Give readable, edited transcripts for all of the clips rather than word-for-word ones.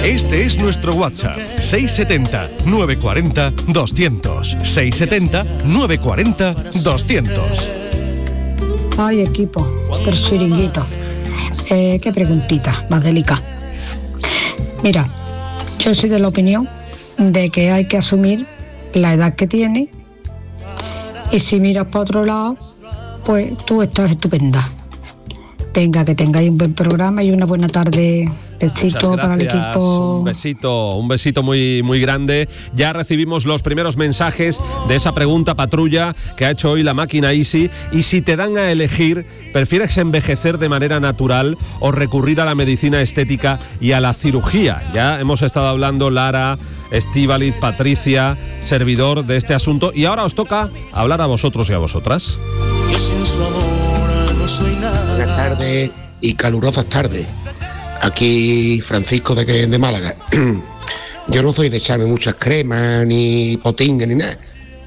Este es nuestro WhatsApp, 670-940-200. 670-940-200. Ay, equipo del chiringuito. Qué preguntita más delicada. Mira, yo soy de la opinión de que hay que asumir la edad que tiene, y si miras para otro lado, pues tú estás estupenda. Venga, que tengáis un buen programa y una buena tarde. Besito para el equipo. Un besito muy, muy grande. Ya recibimos los primeros mensajes de esa pregunta patrulla que ha hecho hoy la máquina Easy. Y si te dan a elegir, ¿prefieres envejecer de manera natural o recurrir a la medicina estética y a la cirugía? Ya hemos estado hablando, Lara, Estíbaliz, Patricia, servidor, de este asunto. Y ahora os toca hablar a vosotros y a vosotras. Buenas tardes y calurosas tardes. Aquí Francisco de Málaga. Yo no soy de echarme muchas cremas, ni potinga, ni nada.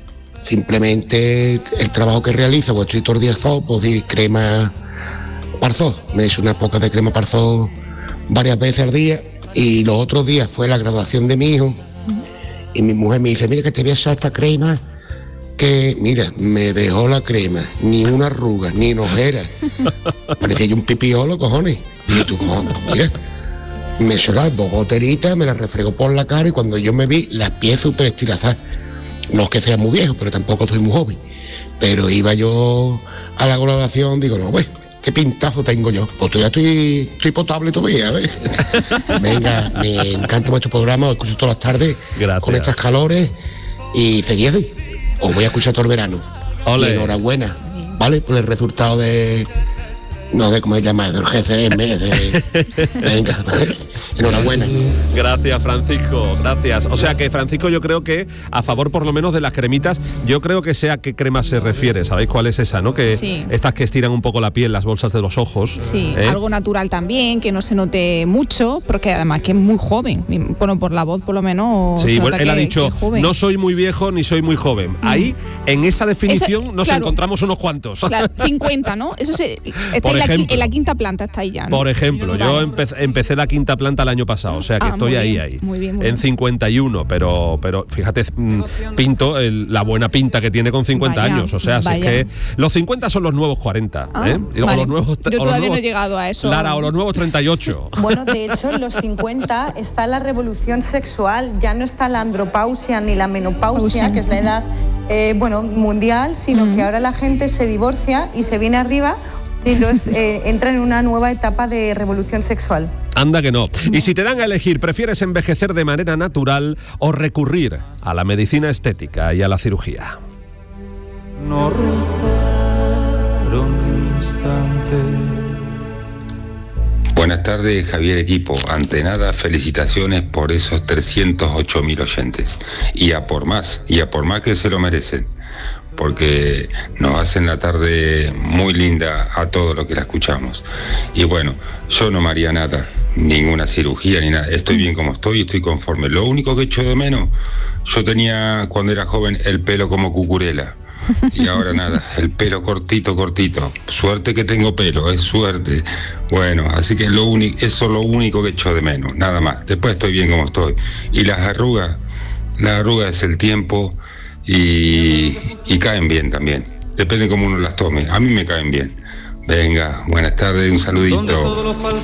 Simplemente el trabajo que realizo, pues estoy todo el día al sol, pues di crema Parzó. Me he hecho una poca de crema Parzó varias veces al día. Y los otros días fue la graduación de mi hijo. Y mi mujer me dice, mira que te voy a echar esta crema, que mira, me dejó la crema, ni una arruga, ni una ojera. Parecía yo un pipiolo, cojones. Y tú, mira, me echó las dos goteritas, me las refregó por la cara y cuando yo me vi, las pies súper estirazadas. No es que sea muy viejo, pero tampoco soy muy joven. Pero iba yo a la graduación, digo, no, pues, qué pintazo tengo yo. Pues todavía estoy potable todavía, ¿ves? Venga, me encanta vuestro programa, os escucho todas las tardes. Gracias. Con estas calores y seguid así. Os voy a escuchar todo el verano. Ole. Y enhorabuena, ¿vale? Por el resultado de... No sé cómo se llama, del GCM. Venga, ¿vale? Enhorabuena. Gracias, Francisco, gracias. O sea que, Francisco, yo creo que a favor por lo menos de las cremitas, yo creo que sé a qué crema se refiere. ¿Sabéis cuál es esa, no? Que sí. Estas que estiran un poco la piel, las bolsas de los ojos. Sí, algo natural también, que no se note mucho, porque además que es muy joven. Bueno, por la voz por lo menos. Sí, bueno, él ha dicho, no soy muy viejo ni soy muy joven. Ahí, en esa definición, nos encontramos unos cuantos. Claro, 50, ¿no? Eso se... En la quinta planta está ahí ya, ¿no? Por ejemplo, yo empecé la quinta planta el año pasado, o sea que estoy ahí. Muy bien, en 51, pero fíjate, pinto la buena pinta que tiene con 50 años. O sea, si es que los 50 son los nuevos 40. Vale. O los nuevos, yo todavía no he llegado a eso. Lara, o los nuevos 38. Bueno, de hecho, en los 50 está la revolución sexual, ya no está la andropausia ni la menopausia, que es la edad mundial, sino que ahora la gente se divorcia y se viene arriba. Y entonces entra en una nueva etapa de revolución sexual. Anda que no. Y si te dan a elegir, ¿prefieres envejecer de manera natural o recurrir a la medicina estética y a la cirugía? No rozaron un instante. Buenas tardes, Javier equipo. Ante nada, felicitaciones por esos 308.000 oyentes. Y a por más que se lo merecen. Porque nos hacen la tarde muy linda a todos los que la escuchamos. Y bueno, yo no me haría nada, ninguna cirugía ni nada. Estoy bien como estoy conforme. Lo único que echo de menos, yo tenía cuando era joven el pelo como cucurela. Y ahora nada, el pelo cortito. Suerte que tengo pelo, es suerte. Bueno, así que eso es lo único que echo de menos, nada más. Después estoy bien como estoy. Y las arrugas es el tiempo. Y caen bien también, depende cómo uno las tome. A mí me caen bien. Venga, buenas tardes, un saludito.